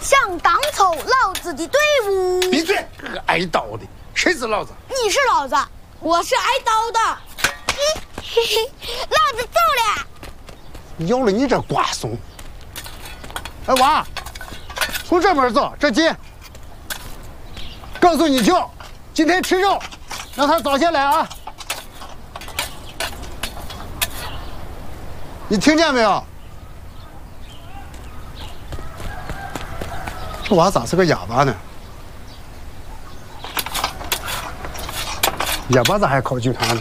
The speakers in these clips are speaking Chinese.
想当初老子的队伍。 闭嘴！挨刀的，谁是老子？ 你是老子，我是挨刀的。嘿嘿，老子走了。 有了你这瓜怂！哎娃，从这边走，这近。告诉你舅，今天吃肉，让他早些来啊。你听见没有？这娃咋是个哑巴呢？哑巴咋还考剧团呢？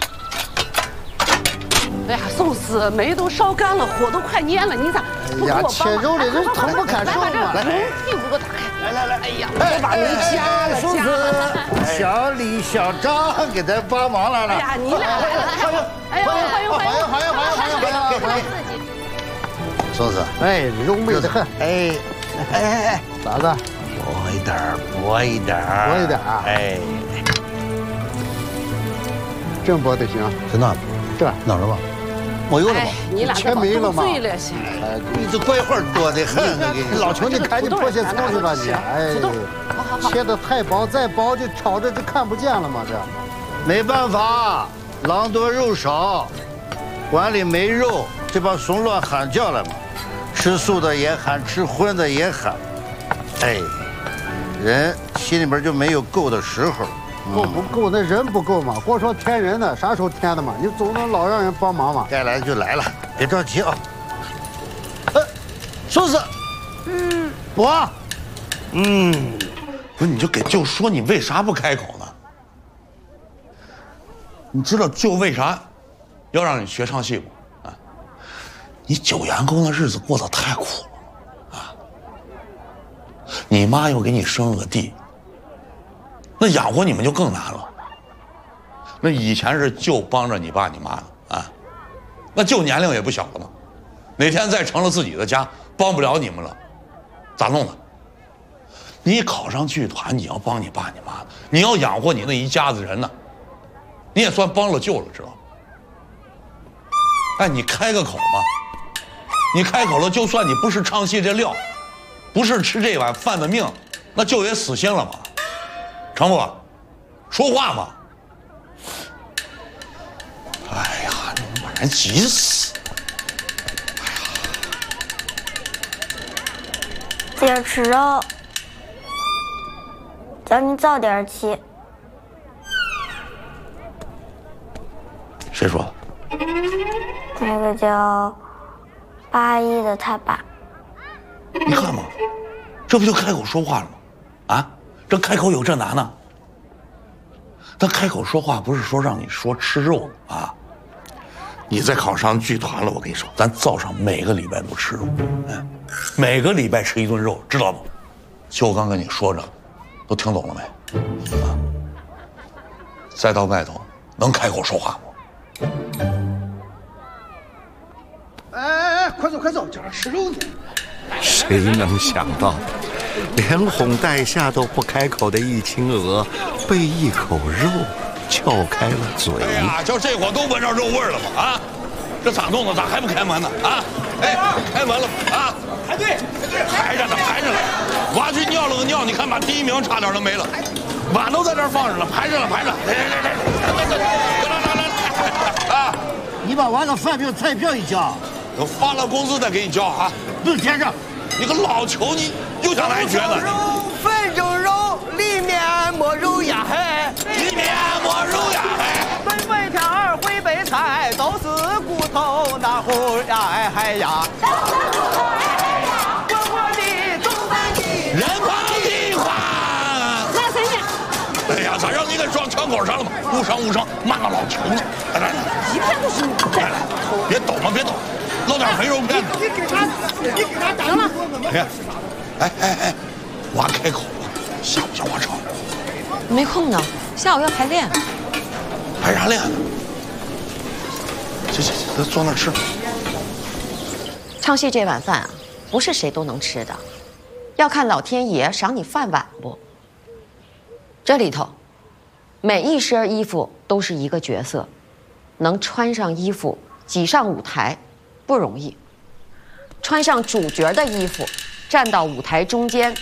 哎呀，宋师，煤都烧干了，火都快蔫了，你咋不给我帮忙？ 切肉的人疼不敢受嘛！ 来，屁股给我打开！来！哎呀，我把煤加了， 宋师，小李、小张给他帮忙来了。 哎呀，你俩来了，哎呀，欢迎！ 宋师， 哎，肉美得很。 哎， 咋子？ 薄一点啊！哎， 真薄得行。 在哪？ 这哪儿了吧？没有了吧？ 你俩全没了吗？ 醉了些。 你这怪话多得很，我给你。 老邱，你赶紧破些葱去吧你！哎， 好， 切的太薄，再薄就炒着就看不见了嘛这。 没办法，狼多肉少，碗里没肉，这帮怂乱喊叫了嘛。吃素的也喊，吃荤的也喊。哎，人心里边就没有够的时候。 够不够？那人不够嘛？光说添人呢，啥时候添的嘛？你总能老让人帮忙嘛？ 该来就来了，别着急啊。宋师，我， 不是，你就给舅说，你为啥不开口呢？你知道舅为啥要让你学唱戏不？啊，你九员工的日子过得太苦了，啊，你妈又给你生了个弟。那养活你们就更难了。那以前是舅帮着你爸你妈的啊，那舅年龄也不小了嘛，哪天再成了自己的家，帮不了你们了，咋弄呢？你考上剧团，你要帮你爸你妈的，你要养活你那一家子人呢，你也算帮了舅了，知道吗？哎，你开个口嘛，你开口了，就算你不是唱戏这料，不是吃这碗饭的命，那舅也死心了嘛。成不？说话嘛！哎呀，你把人急死！ 今儿吃肉，叫你早点起。 谁说的？ 那个叫八一的他爸。 你看嘛，这不就开口说话了吗？啊？这开口有这难呢？他开口说话不是说让你说吃肉啊？你再考上剧团了，我跟你说，咱灶上每个礼拜都吃肉，哎，每个礼拜吃一顿肉，知道不？就刚跟你说着，都听懂了没？啊！再到外头能开口说话不？ 哎，快走，叫人吃肉呢。 谁能想到，连哄带吓都不开口的易青娥，被一口肉撬开了嘴。 哎呀，就这会儿都闻着肉味了吗？啊，这咋弄的？咋还不开门呢？啊，哎，开门了啊！排队，排着呢。娃去尿了个尿，你看把第一名差点都没了。碗都在这儿放着呢，排着呢。来，啊！ 你把娃个饭票、菜票一交， 等发了工资再给你交啊！ 不是先生， 你个老球，你又想来瘸子？ 饭中肉，里面没肉呀嘿， 里面没肉呀嘿。 本北天儿回北菜，都是骨头那户呀哎呀。滚滚的东南的人帮的话。 那谁呢？ 哎呀，咋让你给撞枪口上了嘛？误伤，骂个老球呢！来， 一片都是你。 来，别抖嘛，别抖，捞点肥肉片子。 你给他打了。 哎，娃开口了，下不下我唱？ 没空呢，下午要排练。 排啥练呢？行，坐那儿吃。 唱戏这碗饭啊，不是谁都能吃的，要看老天爷赏你饭碗不。这里头，每一身衣服都是一个角色，能穿上衣服挤上舞台不容易。穿上主角的衣服，站到舞台中间，